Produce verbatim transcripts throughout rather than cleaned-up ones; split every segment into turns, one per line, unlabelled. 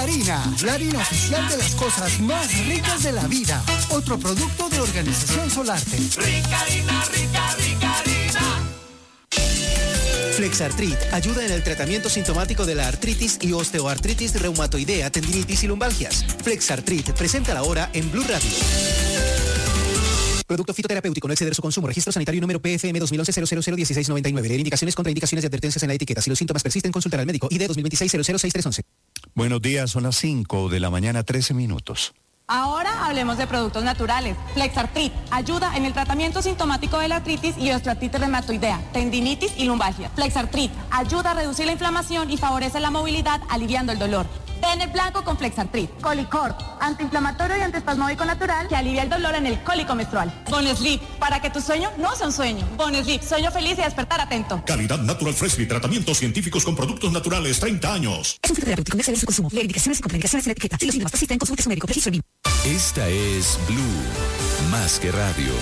Harina, la harina oficial de las cosas más ricas de la vida. Otro producto de Organización Solarte.
Rica harina, rica, rica harina.
Flexartrit ayuda en el tratamiento sintomático de la artritis y osteoartritis reumatoidea, tendinitis y lumbalgias. Flexartrit, presenta la hora en Blue Radio. Producto fitoterapéutico, no exceder su consumo. Registro sanitario número P F M dos mil once cero cero cero dieciséis noventa y nueve. Leer indicaciones, contraindicaciones y advertencias en la etiqueta. Si los síntomas persisten, consultar al médico. I D dos mil veintiséis cero cero seis tres once.
Buenos días, son las cinco de la mañana, trece minutos.
Ahora hablemos de productos naturales. Flexartrit ayuda en el tratamiento sintomático de la artritis y osteoartritis reumatoidea, tendinitis y lumbalgia. Flexartrit ayuda a reducir la inflamación y favorece la movilidad, aliviando el dolor. Ten el blanco con Flexartrit. Colicor, antiinflamatorio y antiespasmódico natural que alivia el dolor en el cólico menstrual. Bonesleep, para que tu sueño no sea un sueño. Bonesleep, sueño feliz y despertar atento.
Calidad Natural Freshly, tratamientos científicos con productos naturales, treinta años.
Es un fitoterapéutico, no exceder su consumo. Leer indicaciones y contraindicaciones en la etiqueta. Si los síntomas persisten, consulte a su médico. Registro B I M.
Esta es Blue, más que radio.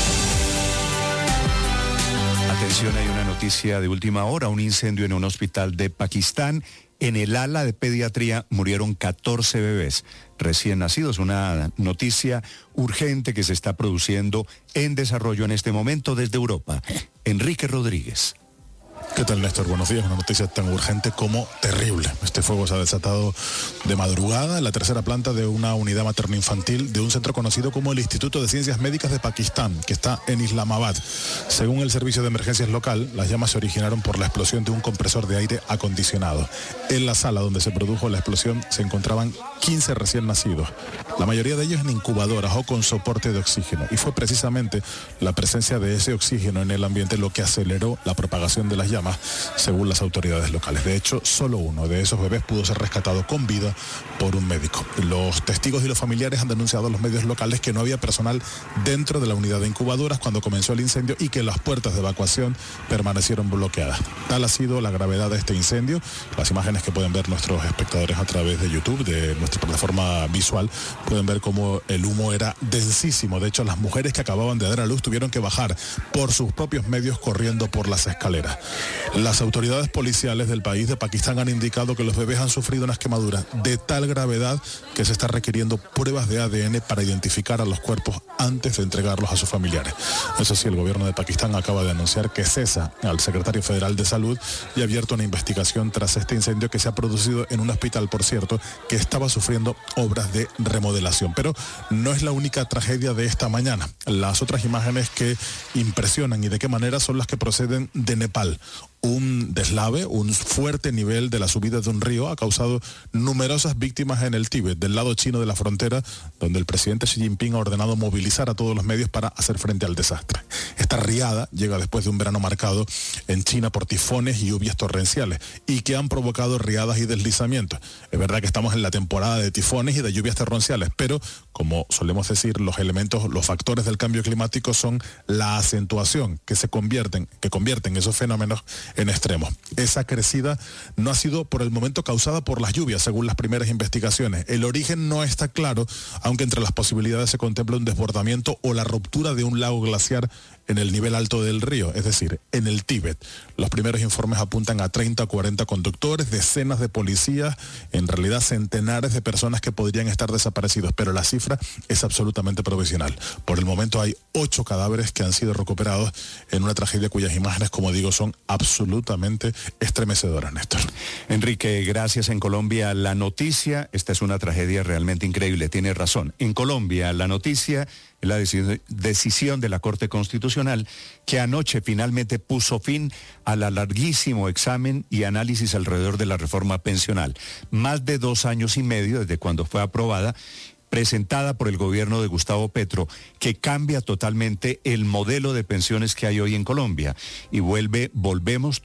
Atención, hay una noticia de última hora, un incendio en un hospital de Pakistán. En el ala de pediatría murieron catorce bebés recién nacidos. Una noticia urgente que se está produciendo en desarrollo en este momento desde Europa. Enrique Rodríguez.
¿Qué tal, Néstor? Buenos días. Una noticia tan urgente como terrible. Este fuego se ha desatado de madrugada en la tercera planta de una unidad materno-infantil de un centro conocido como el Instituto de Ciencias Médicas de Pakistán, que está en Islamabad. Según el servicio de emergencias local, las llamas se originaron por la explosión de un compresor de aire acondicionado. En la sala donde se produjo la explosión se encontraban quince recién nacidos, la mayoría de ellos en incubadoras o con soporte de oxígeno. Y fue precisamente la presencia de ese oxígeno en el ambiente lo que aceleró la propagación de las llamas, según las autoridades locales. De hecho, solo uno de esos bebés pudo ser rescatado con vida por un médico. Los testigos y los familiares han denunciado a los medios locales que no había personal dentro de la unidad de incubadoras cuando comenzó el incendio y que las puertas de evacuación permanecieron bloqueadas. Tal ha sido la gravedad de este incendio. Las imágenes que pueden ver nuestros espectadores a través de YouTube, de nuestra plataforma visual, pueden ver cómo el humo era densísimo. De hecho, las mujeres que acababan de dar a luz tuvieron que bajar por sus propios medios corriendo por las escaleras. Las autoridades policiales del país de Pakistán han indicado que los bebés han sufrido unas quemaduras de tal gravedad que se está requiriendo pruebas de A D N para identificar a los cuerpos antes de entregarlos a sus familiares. Eso sí, el gobierno de Pakistán acaba de anunciar que cesa al secretario federal de Salud y ha abierto una investigación tras este incendio que se ha producido en un hospital, por cierto, que estaba sufriendo obras de remodelación. Pero no es la única tragedia de esta mañana. Las otras imágenes que impresionan y de qué manera son las que proceden de Nepal. Un deslave, un fuerte nivel de la subida de un río ha causado numerosas víctimas en el Tíbet, del lado chino de la frontera, donde el presidente Xi Jinping ha ordenado movilizar a todos los medios para hacer frente al desastre. Esta riada llega después de un verano marcado en China por tifones y lluvias torrenciales y que han provocado riadas y deslizamientos. Es verdad que estamos en la temporada de tifones y de lluvias torrenciales, pero como solemos decir, los elementos, los factores del cambio climático son la acentuación que se convierten, que convierten esos fenómenos en extremos. Esa crecida no ha sido por el momento causada por las lluvias, según las primeras investigaciones. El origen no está claro, aunque entre las posibilidades se contempla un desbordamiento o la ruptura de un lago glaciar en el nivel alto del río, es decir, en el Tíbet. Los primeros informes apuntan a treinta o cuarenta conductores, decenas de policías, en realidad centenares de personas que podrían estar desaparecidos, pero la cifra es absolutamente provisional. Por el momento hay ocho cadáveres que han sido recuperados en una tragedia cuyas imágenes, como digo, son absolutamente estremecedoras, Néstor.
Enrique, gracias. En Colombia, la noticia, esta es una tragedia realmente increíble, tiene razón. En Colombia, la noticia es la decisión de la Corte Constitucional que anoche finalmente puso fin al larguísimo examen y análisis alrededor de la reforma pensional. Más de dos años y medio desde cuando fue aprobada, presentada por el gobierno de Gustavo Petro, que cambia totalmente el modelo de pensiones que hay hoy en Colombia y vuelve, volvemos